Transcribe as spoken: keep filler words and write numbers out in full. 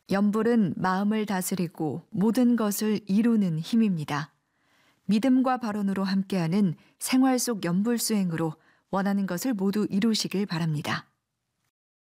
염불은 마음을 다스리고 모든 것을 이루는 힘입니다. 믿음과 발언으로 함께하는 생활 속 염불 수행으로 원하는 것을 모두 이루시길 바랍니다.